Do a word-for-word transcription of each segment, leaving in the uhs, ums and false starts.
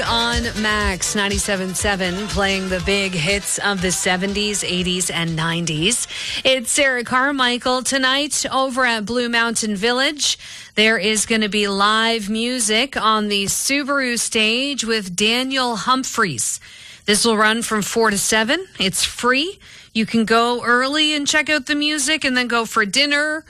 on Max ninety-seven point seven, playing the big hits of the seventies, eighties, and nineties. It's Sarah Carmichael. Tonight over at Blue Mountain Village, there is going to be live music on the Subaru stage with Daniel Humphreys. This will run from four to seven. It's free. You can go early and check out the music and then go for dinner,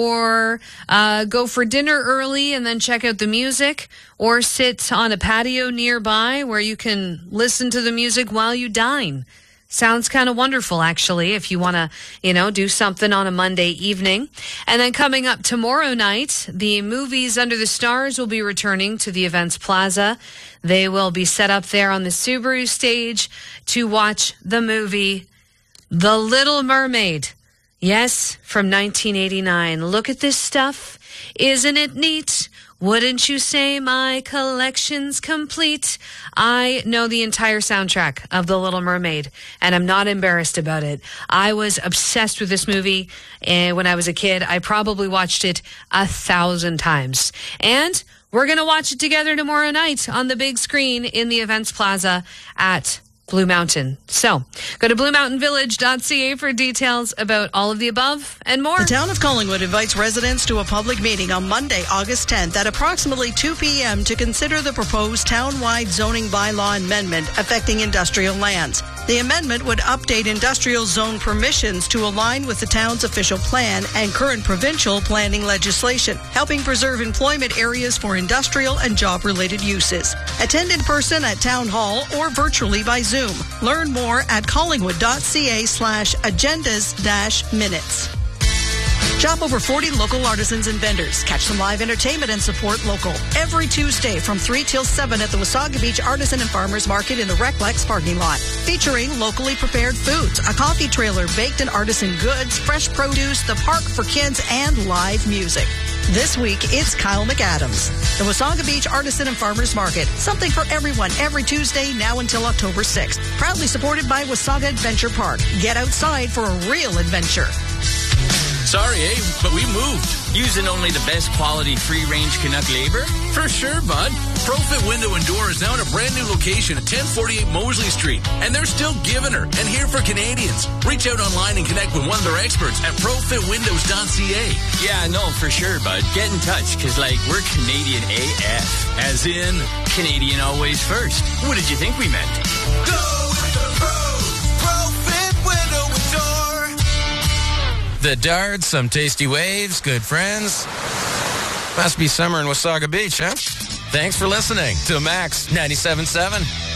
or uh, go for dinner early and then check out the music, or sit on a patio nearby where you can listen to the music while you dine. Sounds kind of wonderful, actually, if you want to, you know, do something on a Monday evening. And then coming up tomorrow night, the Movies Under the Stars will be returning to the Events Plaza. They will be set up there on the Subaru stage to watch the movie The Little Mermaid. Yes, from nineteen eighty-nine. Look at this stuff. Isn't it neat? Wouldn't you say my collection's complete? I know the entire soundtrack of The Little Mermaid, and I'm not embarrassed about it. I was obsessed with this movie uh, when I was a kid. I probably watched it a thousand times. And we're going to watch it together tomorrow night on the big screen in the Events Plaza at Blue Mountain. So, go to blue mountain village dot c a for details about all of the above and more. The town of Collingwood invites residents to a public meeting on Monday, August tenth at approximately two p.m. to consider the proposed town-wide zoning bylaw amendment affecting industrial lands. The amendment would update industrial zone permissions to align with the town's official plan and current provincial planning legislation, helping preserve employment areas for industrial and job-related uses. Attend in person at Town Hall or virtually by Zoom. Learn more at collingwood dot c a slash agendas dash minutes. Shop over forty local artisans and vendors. Catch some live entertainment and support local. Every Tuesday from three till seven at the Wasaga Beach Artisan and Farmers Market in the Reclex parking lot. Featuring locally prepared foods, a coffee trailer, baked and artisan goods, fresh produce, the park for kids, and live music. This week, it's Kyle McAdams. The Wasaga Beach Artisan and Farmers Market. Something for everyone every Tuesday now until October sixth. Proudly supported by Wasaga Adventure Park. Get outside for a real adventure. Sorry, eh? But we moved. Using only the best quality free-range Canuck labor? For sure, bud. ProFit Window and Door is now at a brand new location at ten forty-eight Mosley Street. And they're still giving her and here for Canadians. Reach out online and connect with one of their experts at pro fit windows dot c a. Yeah, no, for sure, bud. Get in touch, because, like, we're Canadian A F. As in, Canadian always first. What did you think we meant? Go with the pros. ProFit Window and Door. The darts, some tasty waves, good friends. Must be summer in Wasaga Beach, huh? Thanks for listening to Max ninety-seven point seven.